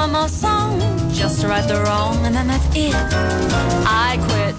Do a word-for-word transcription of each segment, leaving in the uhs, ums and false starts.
one more song, just to right the wrong, and then that's it. I quit.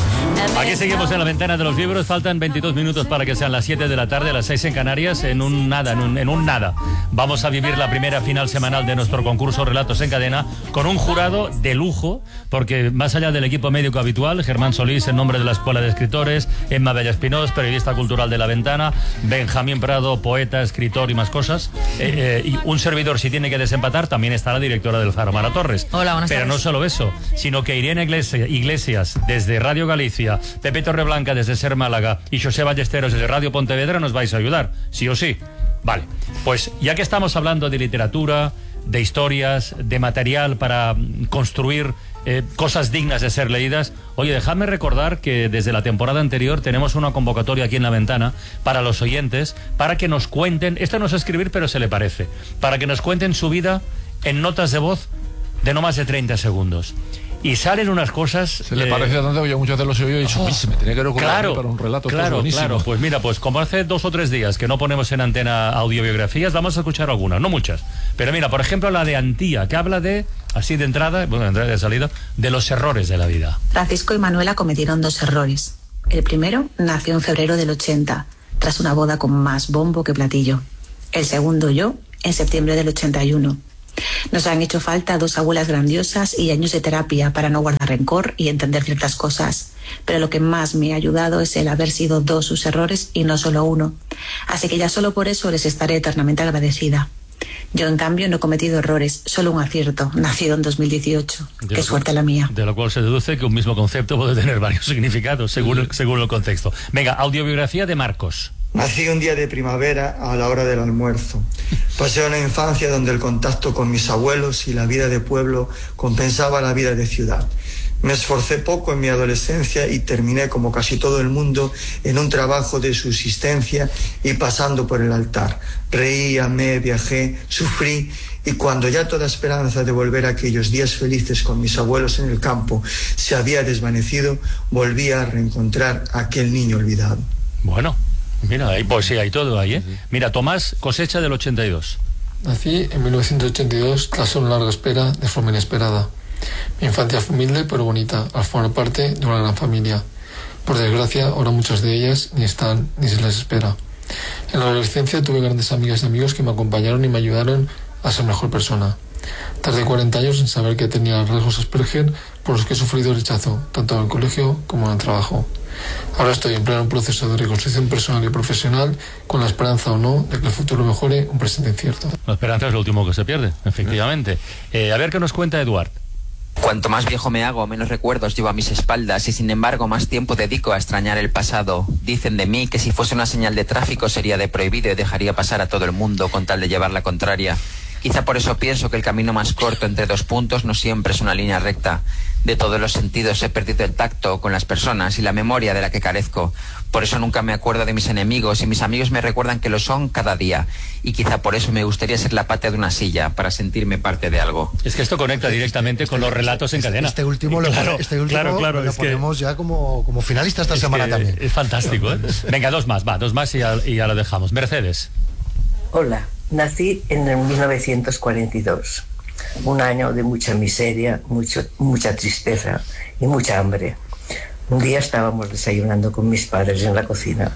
Aquí seguimos en la ventana de los libros. Faltan veintidós minutos para que sean las siete de la tarde, las seis en Canarias. En un nada, en un, en un nada vamos a vivir la primera final semanal de nuestro concurso Relatos en Cadena, con un jurado de lujo, porque más allá del equipo médico habitual, Germán Solís en nombre de la Escuela de Escritores, Emma Bella Espinós, periodista cultural de La Ventana, Benjamín Prado, poeta, escritor y más cosas, eh, eh, y un servidor, si tiene que desempatar, también está la directora del Faro, Mara Torres. Hola, buenas Pero tardes. no solo eso, sino que Irene Iglesias, Iglesias desde Radio Galicia, Pepe Torreblanca desde Ser Málaga y José Ballesteros desde Radio Pontevedra nos vais a ayudar, sí o sí. Vale, pues ya que estamos hablando de literatura, de historias, de material para construir eh, cosas dignas de ser leídas, oye, dejadme recordar que desde la temporada anterior tenemos una convocatoria aquí en La Ventana para los oyentes, para que nos cuenten, esto no es escribir pero se le parece, para que nos cuenten su vida en notas de voz de no más de treinta segundos. Y salen unas cosas... Se le eh, parece tanto que yo muchas veces los he oído y he dicho, oh, se me tenía que ocurrir claro, para un relato. claro, claro. Pues mira, pues como hace dos o tres días que no ponemos en antena audiobiografías, vamos a escuchar algunas, no muchas. Pero mira, por ejemplo, la de Antía, que habla de, así de entrada, bueno, de entrada y de salida, de los errores de la vida. Francisco y Manuela cometieron dos errores. El primero nació en febrero del ochenta, tras una boda con más bombo que platillo. El segundo yo, en septiembre del ochenta y uno. Nos han hecho falta dos abuelas grandiosas y años de terapia para no guardar rencor y entender ciertas cosas. Pero lo que más me ha ayudado es el haber sido dos sus errores y no solo uno. Así que ya solo por eso les estaré eternamente agradecida. Yo, en cambio, no he cometido errores, solo un acierto, nacido en dos mil dieciocho. De Qué lo, suerte la mía. De lo cual se deduce que un mismo concepto puede tener varios significados, según el, según el contexto. Venga, audiobiografía de Marcos. Nací un día de primavera a la hora del almuerzo. Pasé una infancia donde el contacto con mis abuelos y la vida de pueblo compensaba la vida de ciudad. Me esforcé poco en mi adolescencia y terminé, como casi todo el mundo, en un trabajo de subsistencia y pasando por el altar. Reí, amé, viajé, sufrí, y cuando ya toda esperanza de volver a aquellos días felices con mis abuelos en el campo se había desvanecido, volví a reencontrar a aquel niño olvidado. Bueno, mira, hay poesía y todo ahí, ¿eh? Mira, Tomás Cosecha del ochenta y dos. Nací en mil novecientos ochenta y dos tras una larga espera de forma inesperada. Mi infancia fue humilde pero bonita, al formar parte de una gran familia. Por desgracia, ahora muchas de ellas ni están ni se les espera. En la adolescencia tuve grandes amigas y amigos que me acompañaron y me ayudaron a ser mejor persona. Tardé cuarenta años en saber que tenía rasgos Asperger por los que he sufrido rechazo, tanto en el colegio como en el trabajo. Ahora estoy en pleno proceso de reconstrucción personal y profesional, con la esperanza o no de que el futuro mejore un presente incierto. La esperanza es lo último que se pierde, efectivamente. Eh, a ver qué nos cuenta Eduard. Cuanto más viejo me hago, menos recuerdos llevo a mis espaldas y sin embargo más tiempo dedico a extrañar el pasado. Dicen de mí que si fuese una señal de tráfico sería de prohibido y dejaría pasar a todo el mundo con tal de llevar la contraria. Quizá por eso pienso que el camino más corto entre dos puntos no siempre es una línea recta. De todos los sentidos he perdido el tacto con las personas y la memoria de la que carezco. Por eso nunca me acuerdo de mis enemigos y mis amigos me recuerdan que lo son cada día. Y quizá por eso me gustaría ser la pata de una silla, para sentirme parte de algo. Es que esto conecta directamente este, con los este, relatos en este, cadena. Este último lo, claro, este último claro, claro, lo es ponemos que, ya como, como finalista esta semana también. Es fantástico, ¿eh? Venga, dos más, va, dos más y ya, y ya lo dejamos. Mercedes. Hola, nací en el mil novecientos cuarenta y dos. Un año de mucha miseria, mucho, mucha tristeza y mucha hambre. Un día estábamos desayunando con mis padres en la cocina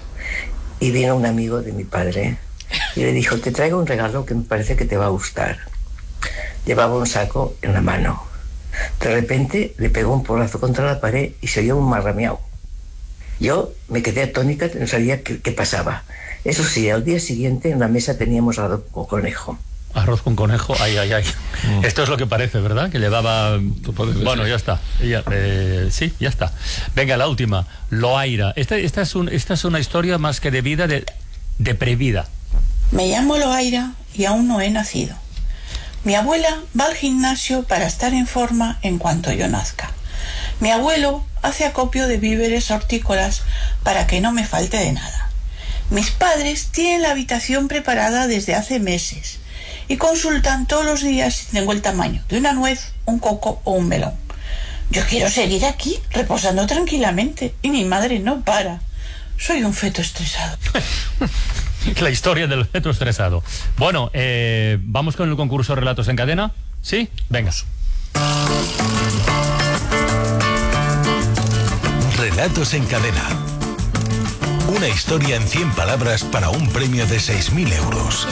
y vino un amigo de mi padre y le dijo: te traigo un regalo que me parece que te va a gustar. Llevaba un saco en la mano. De repente le pegó un porrazo contra la pared y se oyó un marrameao. Yo me quedé atónica, no sabía qué, qué pasaba. Eso sí, al día siguiente en la mesa teníamos arroz con conejo. Arroz con conejo, ay, ay, ay. Mm. Esto es lo que parece, ¿verdad? Que llevaba... Bueno, ya está. Ya, eh, sí, ya está. Venga, la última. Loaira. Esta, esta, es un, esta es una historia más que de vida, de, de previda. Me llamo Loaira y aún no he nacido. Mi abuela va al gimnasio para estar en forma en cuanto yo nazca. Mi abuelo hace acopio de víveres hortícolas para que no me falte de nada. Mis padres tienen la habitación preparada desde hace meses y consultan todos los días si tengo el tamaño de una nuez, un coco o un melón. Yo quiero seguir aquí, reposando tranquilamente, y mi madre no para. Soy un feto estresado. La historia del feto estresado. Bueno, eh, vamos con el concurso Relatos en Cadena. ¿Sí? Venga. Relatos en cadena. Una historia en cien palabras para un premio de seis mil euros.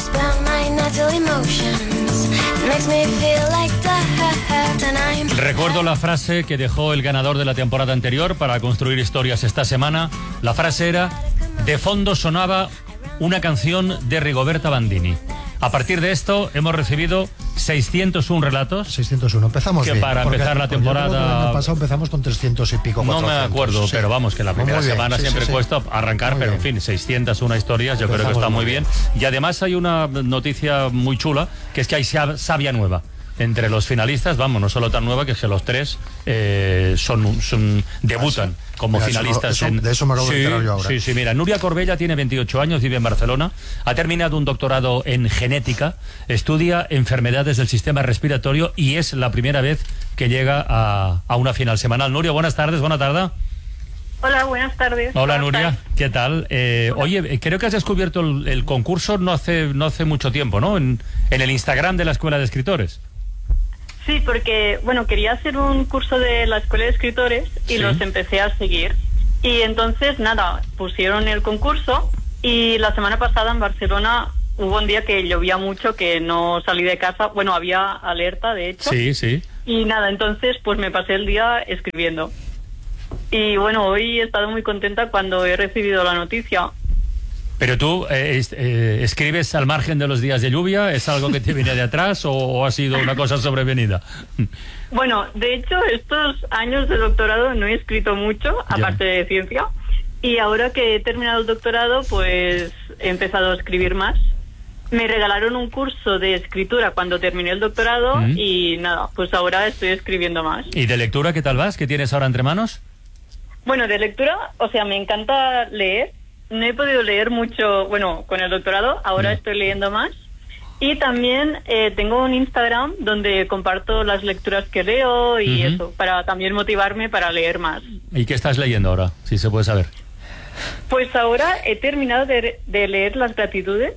Recuerdo la frase que dejó el ganador de la temporada anterior para construir historias esta semana. La frase era: de fondo sonaba una canción de Rigoberta Bandini. A partir de esto hemos recibido seiscientos uno relatos. seiscientos uno, empezamos que bien. para empezar la temporada... Yo creo que el año pasado empezamos con trescientos y pico, No cuatrocientos. me acuerdo, Sí. pero vamos, que la primera Muy bien, semana sí, siempre sí, sí. cuesta arrancar, Muy pero bien. en fin, seiscientos uno historias, yo creo que Empezamos está muy muy bien. Y además hay una noticia muy chula, que es que hay sab- savia nueva. Entre los finalistas, vamos, no solo tan nueva, que es que los tres eh, son, son debutan como Mira, eso no- finalistas. eso- en... de eso me acabo de sí, enterar yo ahora. Sí, sí, mira, Nuria Corbella tiene veintiocho años, vive en Barcelona, ha terminado un doctorado en genética, estudia enfermedades del sistema respiratorio y es la primera vez que llega a, a una final semanal. Nuria, buenas tardes, buena tarde. Hola, buenas tardes. Hola ¿Cómo Nuria, estás? ¿qué tal? Eh, oye, creo que has descubierto el, el concurso no hace no hace mucho tiempo, ¿no? En, en el Instagram de la Escuela de Escritores. Sí, porque, bueno, quería hacer un curso de la Escuela de Escritores y Sí. los empecé a seguir. Y entonces, nada, pusieron el concurso y la semana pasada en Barcelona hubo un día que llovía mucho, que no salí de casa. Bueno, había alerta, de hecho. Sí, sí. Y nada, entonces pues me pasé el día escribiendo. Y bueno, hoy he estado muy contenta cuando he recibido la noticia. Pero tú eh, es- eh, escribes al margen de los días de lluvia, ¿es algo que te viene de atrás o, o ha sido una cosa sobrevenida? Bueno, de hecho, estos años de doctorado no he escrito mucho, aparte de ciencia. Y ahora que he terminado el doctorado, pues he empezado a escribir más. Me regalaron un curso de escritura cuando terminé el doctorado Mm. y nada, pues ahora estoy escribiendo más. ¿Y de lectura qué tal vas? ¿Qué tienes ahora entre manos? Bueno, de lectura, o sea, me encanta leer. No he podido leer mucho, bueno, con el doctorado, ahora estoy leyendo más. Y también eh, tengo un Instagram donde comparto las lecturas que leo y Ujú. eso, para también motivarme para leer más. ¿Y qué estás leyendo ahora? Si se puede saber. Pues ahora he terminado de, de leer Las Gratitudes.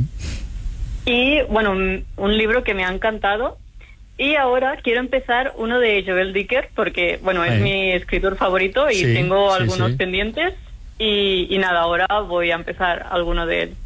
Y, bueno, un, un libro que me ha encantado. Y ahora quiero empezar uno de Joel Dicker, porque, bueno, es Ahí. mi escritor favorito y Sí, tengo sí, algunos sí. pendientes. Y, y nada, ahora voy a empezar alguno de él.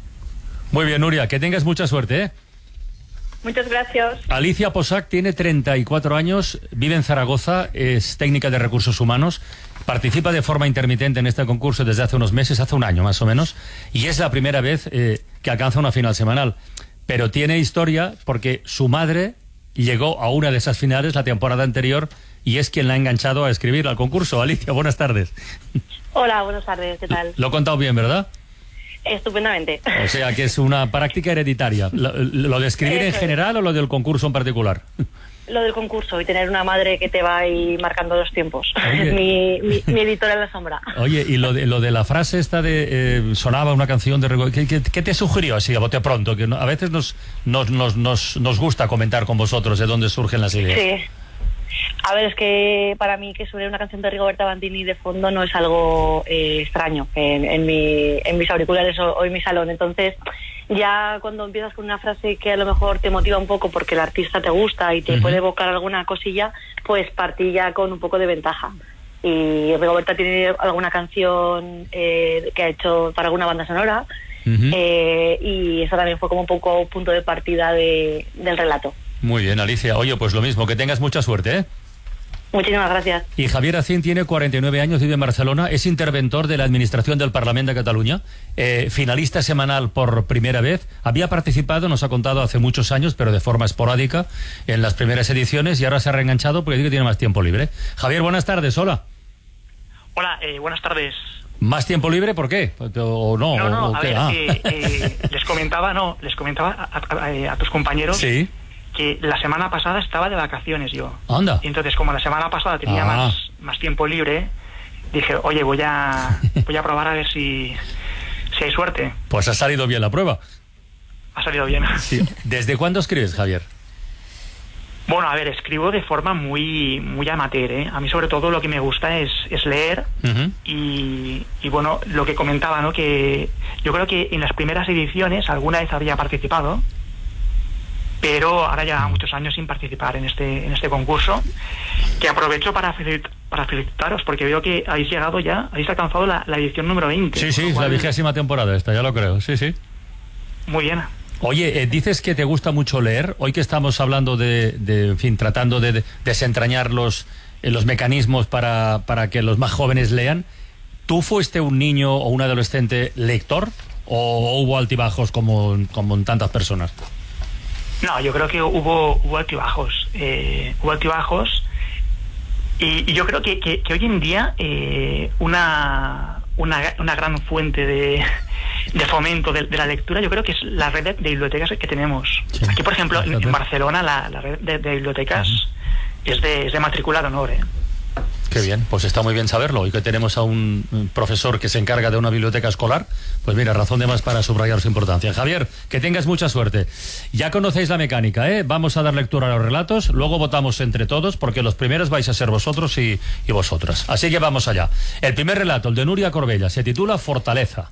Muy bien, Nuria, que tengas mucha suerte, ¿eh? Muchas gracias. Alicia Posac tiene treinta y cuatro años, vive en Zaragoza, es técnica de recursos humanos, participa de forma intermitente en este concurso desde hace unos meses, hace un año más o menos, y es la primera vez eh, que alcanza una final semanal. Pero tiene historia porque su madre llegó a una de esas finales la temporada anterior y es quien la ha enganchado a escribir al concurso. Alicia, buenas tardes. Hola, buenas tardes, ¿qué tal? Lo he contado bien, ¿verdad? Estupendamente. O sea que es una práctica hereditaria. ¿Lo, lo de escribir en Eso es. general o lo del concurso en particular? Lo del concurso y tener una madre que te va ahí marcando los tiempos. Oye. Es mi, mi, mi editora en la sombra. Oye, y lo de, lo de la frase esta de eh, sonaba una canción de Rigo- ¿qué, qué, qué te sugirió así a bote pronto? Que no- a veces nos, nos, nos, nos, nos gusta comentar con vosotros de dónde surgen las ideas. Sí. A ver, es que para mí que suene una canción de Rigoberta Bandini de fondo no es algo eh, extraño en, en, mi, en mis auriculares o, o en mi salón. Entonces, ya cuando empiezas con una frase que a lo mejor te motiva un poco porque el artista te gusta y te Ujú. puede evocar alguna cosilla, pues partí ya con un poco de ventaja. Y Rigoberta tiene alguna canción eh, que ha hecho para alguna banda sonora, Ujú. eh, y eso también fue como un poco punto de partida de, del relato. Muy bien, Alicia. Oye, pues lo mismo, que tengas mucha suerte, ¿eh? Muchísimas gracias. Y Javier Acín tiene cuarenta y nueve años, vive en Barcelona, es interventor de la Administración del Parlamento de Cataluña, eh, finalista semanal por primera vez. Había participado, nos ha contado hace muchos años, pero de forma esporádica, en las primeras ediciones y ahora se ha reenganchado porque dice que tiene más tiempo libre. Javier, buenas tardes, hola. Hola, eh, buenas tardes. ¿Más tiempo libre? ¿Por qué? ¿O no? No, no, ¿O a qué? ver, Ah. que, eh, les comentaba, no, les comentaba a, a- a tus compañeros Sí. que la semana pasada estaba de vacaciones yo. Anda. Y entonces, como la semana pasada tenía Ah. más, más tiempo libre, dije, oye, voy a, voy a probar a ver si, si hay suerte. Pues ha salido bien la prueba. Ha salido bien. Sí. ¿Desde cuándo escribes, Javier? Bueno, a ver, escribo de forma muy muy amateur, ¿eh? A mí sobre todo lo que me gusta es, es leer Ujú. y, y bueno, lo que comentaba, ¿no? Que yo creo que en las primeras ediciones alguna vez había participado, pero ahora ya muchos años sin participar en este en este concurso, que aprovecho para felicit para felicitaros, porque veo que habéis llegado ya, habéis alcanzado la, la edición número veinte. Sí, sí, es la vigésima temporada esta, ya lo creo, sí, sí. Muy bien. Oye, eh, dices que te gusta mucho leer. Hoy que estamos hablando de, de en fin, tratando de, de desentrañar los, eh, los mecanismos para, para que los más jóvenes lean, ¿tú fuiste un niño o un adolescente lector o hubo altibajos como, como en tantas personas? No, yo creo que hubo, hubo altibajos, eh, hubo altibajos y, y yo creo que, que, que hoy en día eh, una, una, una gran fuente de, de fomento de, de la lectura, yo creo que es la red de, de bibliotecas que tenemos. Sí. Aquí, por ejemplo, en, en Barcelona, la, la red de, de bibliotecas uh-huh. es, de, es de matrícula de honor, ¿eh? Qué bien, pues está muy bien saberlo. Hoy que tenemos a un profesor que se encarga de una biblioteca escolar, pues mira, razón de más para subrayar su importancia. Javier, que tengas mucha suerte. Ya conocéis la mecánica, ¿eh? Vamos a dar lectura a los relatos, luego votamos entre todos, porque los primeros vais a ser vosotros y, y vosotras. Así que vamos allá. El primer relato, el de Nuria Corbella, se titula Fortaleza.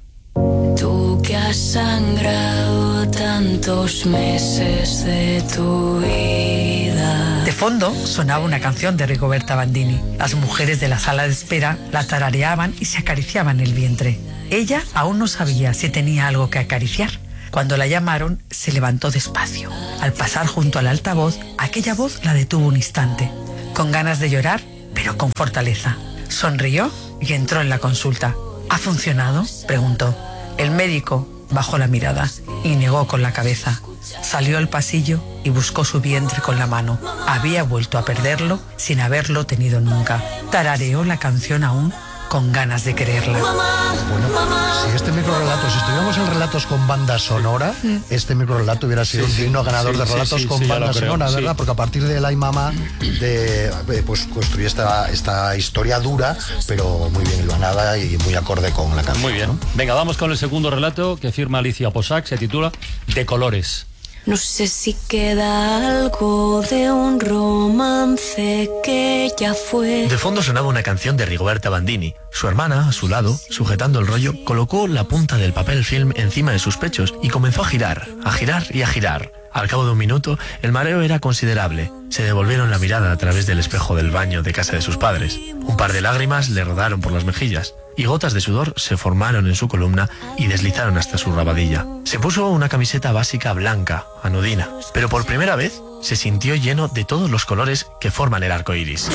Tú que has sangrado tantos meses de tu vida. De fondo sonaba una canción de Rigoberta Bandini. Las mujeres de la sala de espera la tarareaban y se acariciaban el vientre. Ella aún no sabía si tenía algo que acariciar. Cuando la llamaron, se levantó despacio. Al pasar junto al altavoz, aquella voz la detuvo un instante. Con ganas de llorar, pero con fortaleza. Sonrió y entró en la consulta. ¿Ha funcionado?, preguntó. El médico bajó la mirada y negó con la cabeza. Salió al pasillo y buscó su vientre con la mano. Había vuelto a perderlo sin haberlo tenido nunca. Tarareó la canción aún con ganas de quererla. Bueno, si este microrelato, si estuviéramos en relatos con banda sonora, este microrelato hubiera sido sí, un digno ganador sí, de relatos sí, sí, con sí, banda sonora, ¿verdad? Sí. Porque a partir de la Ay Mamá, de, pues construye esta, esta historia dura, pero muy bien hilvanada y muy acorde con la canción. Muy bien. ¿No? Venga, vamos con el segundo relato que firma Alicia Posac, se titula De colores. No sé si queda algo de un romance que ya fue. De fondo sonaba una canción de Rigoberta Bandini. Su hermana, a su lado, sujetando el rollo, colocó la punta del papel film encima de sus pechos y comenzó a girar, a girar y a girar. Al cabo de un minuto, el mareo era considerable. Se devolvieron la mirada a través del espejo del baño de casa de sus padres. Un par de lágrimas le rodaron por las mejillas y gotas de sudor se formaron en su columna y deslizaron hasta su rabadilla. Se puso una camiseta básica blanca, anodina, pero por primera vez se sintió lleno de todos los colores que forman el arco iris.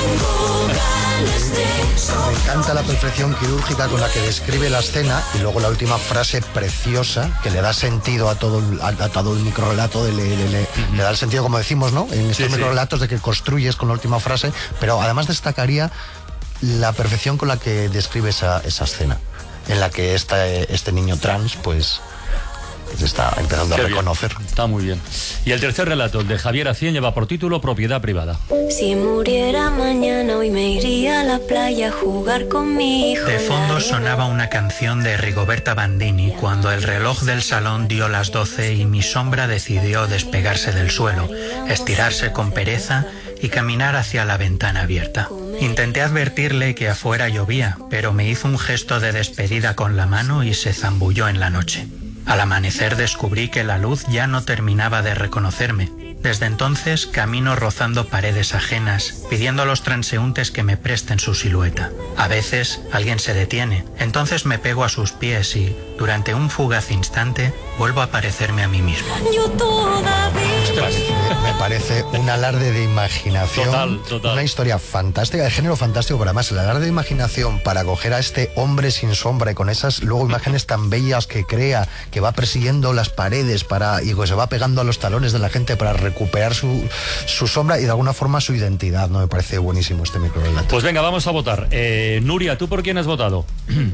Me encanta la perfección quirúrgica con la que describe la escena y luego la última frase preciosa que le da sentido a todo el, a, a todo el microrelato, de, le, le, le, uh-huh. le da el sentido, como decimos, ¿no? En estos sí, microrelatos sí. de que construyes con la última frase, pero además destacaría la perfección con la que describe esa, esa escena, en la que esta, este niño trans, pues, se está empezando Qué a reconocer. Bien. Está muy bien. Y el tercer relato, el de Javier Acien, lleva por título Propiedad privada. Si muriera mañana, hoy me iría a la playa a jugar con mi hijo. De fondo sonaba una canción de Rigoberta Bandini cuando el reloj del salón dio las doce y mi sombra decidió despegarse del suelo, estirarse con pereza y caminar hacia la ventana abierta. Intenté advertirle que afuera llovía, pero me hizo un gesto de despedida con la mano y se zambulló en la noche. Al amanecer descubrí que la luz ya no terminaba de reconocerme. Desde entonces camino rozando paredes ajenas, pidiendo a los transeúntes que me presten su silueta. A veces alguien se detiene, entonces me pego a sus pies y, durante un fugaz instante, vuelvo a parecerme a mí mismo. Yo todavía... Me parece un alarde de imaginación, total, total. Una historia fantástica, de género fantástico, pero además el alarde de imaginación para coger a este hombre sin sombra y con esas luego imágenes tan bellas que crea, que va persiguiendo las paredes para y que se va pegando a los talones de la gente para recuperar su, su sombra y de alguna forma su identidad, ¿no? Me parece buenísimo este microrelato. Pues venga, vamos a votar. Eh, Nuria, ¿tú por quién has votado?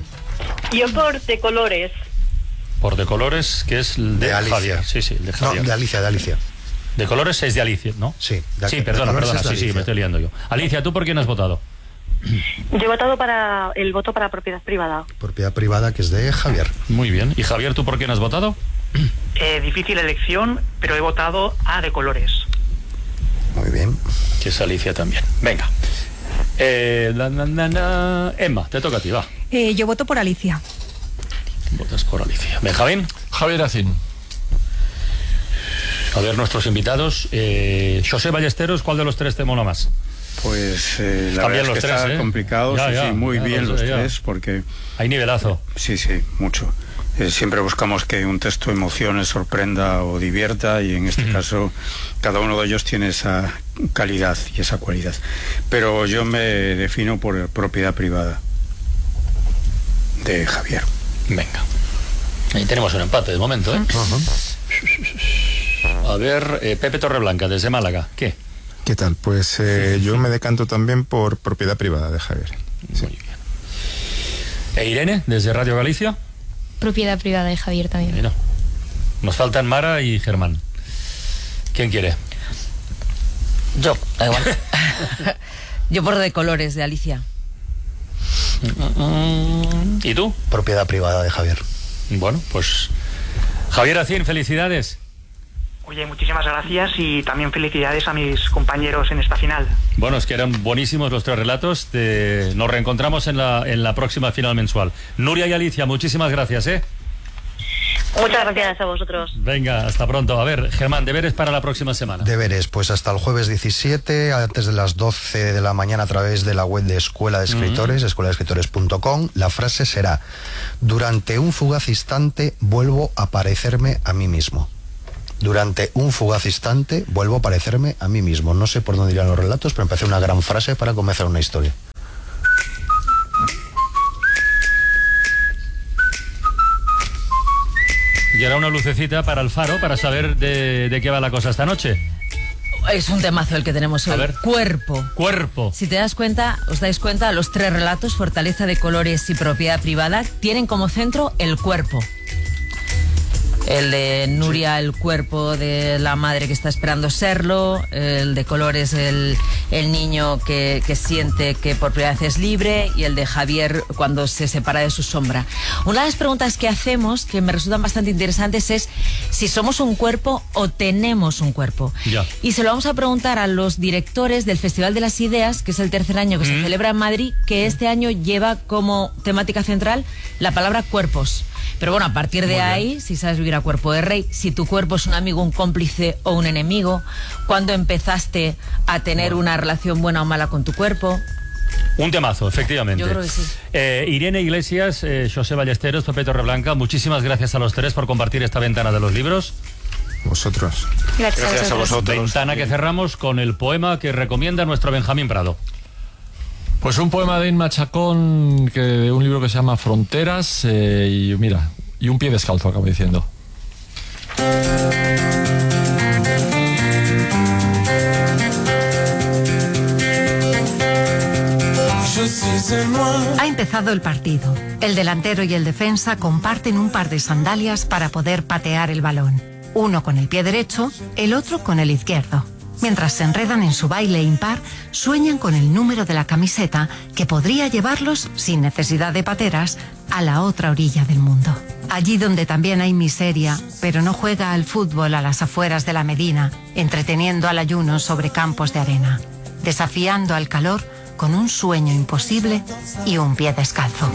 Yo por De colores. Por De colores, que es el de, de Alicia. Javier. Sí, sí, de Javier. No, de Alicia, de Alicia. De colores es de Alicia, ¿no? Sí. De, sí, perdona, perdona, sí, sí, me estoy liando yo. Alicia, ¿tú por quién has votado? Yo he votado para el voto para propiedad privada. Propiedad privada, que es de Javier. Muy bien. ¿Y Javier, tú por quién has votado? Eh, difícil elección, pero he votado a De colores. Muy bien. Que es Alicia también. Venga. Eh, na, na, na, na. Emma, te toca a ti, va. Eh, yo voto por Alicia. Votas por Alicia. Benjamín. Javier Acien. A ver, nuestros invitados. Eh, José Ballesteros, ¿cuál de los tres te mola más? Pues eh, la Están verdad bien es los que tres, está ¿eh? complicado, Ya, sí, ya, sí, muy ya, bien lo los sé, ya. tres, porque... Hay nivelazo. Sí, sí, mucho. Eh, siempre buscamos que un texto emocione, sorprenda o divierta, y en este caso cada uno de ellos tiene esa calidad y esa cualidad. Pero yo me defino por propiedad privada de Javier. Venga. Ahí tenemos un empate de momento, ¿eh? A ver, eh, Pepe Torreblanca, desde Málaga. ¿Qué? ¿Qué tal? Pues eh, yo me decanto también por propiedad privada de Javier. Sí. Muy bien. ¿E Irene, desde Radio Galicia? Propiedad privada de Javier también. No. Nos faltan Mara y Germán. ¿Quién quiere? Yo, da igual. Yo por De colores, de Alicia. ¿Y tú? Propiedad privada de Javier. Bueno, pues Javier Acín, felicidades. Oye, muchísimas gracias y también felicidades a mis compañeros en esta final. Bueno, es que eran buenísimos los tres relatos. De... Nos reencontramos en la, en la próxima final mensual. Nuria y Alicia, muchísimas gracias, ¿eh? Muchas gracias a vosotros. Venga, hasta pronto. A ver, Germán, deberes para la próxima semana. Deberes, pues hasta el jueves diecisiete, antes de las doce de la mañana, a través de la web de Escuela de Escritores, uh-huh. escuela de escritores punto com. La frase será: durante un fugaz instante vuelvo a parecerme a mí mismo. Durante un fugaz instante vuelvo a parecerme a mí mismo. No sé por dónde irán los relatos, pero me parece una gran frase para comenzar una historia. Y ahora una lucecita para el faro, para saber de, de qué va la cosa esta noche. Es un temazo el que tenemos hoy. A ver. Cuerpo. Cuerpo. Si te das cuenta, os dais cuenta, los tres relatos, Fortaleza de colores y Propiedad privada, tienen como centro el cuerpo. El de Nuria, el cuerpo de la madre que está esperando serlo. El de colores, el, el niño que, que siente que por primera vez es libre. Y el de Javier, cuando se separa de su sombra. Una de las preguntas que hacemos, que me resultan bastante interesantes, es si somos un cuerpo o tenemos un cuerpo. Ya. Y se lo vamos a preguntar a los directores del Festival de las Ideas, que es el tercer año que mm. se celebra en Madrid, que este año lleva como temática central la palabra cuerpos. Pero bueno, a partir de ahí, si sabes vivir a cuerpo de rey, si tu cuerpo es un amigo, un cómplice o un enemigo, ¿cuándo empezaste a tener una relación buena o mala con tu cuerpo? Un temazo, efectivamente. Yo creo que sí. Eh, Irene Iglesias, eh, José Ballesteros, Pepe Torreblanca, muchísimas gracias a los tres por compartir esta ventana de los libros. Vosotros. Gracias, gracias a vosotros. Ventana que cerramos con el poema que recomienda nuestro Benjamín Prado. Pues un poema de Inma Chacón, que, de un libro que se llama Fronteras, eh, y mira, y un pie descalzo, acabo diciendo. Ha empezado el partido. El delantero y el defensa comparten un par de sandalias para poder patear el balón. Uno con el pie derecho, el otro con el izquierdo. Mientras se enredan en su baile impar, sueñan con el número de la camiseta que podría llevarlos, sin necesidad de pateras, a la otra orilla del mundo. Allí donde también hay miseria, pero no juega al fútbol a las afueras de la Medina, entreteniendo al ayuno sobre campos de arena, desafiando al calor con un sueño imposible y un pie descalzo.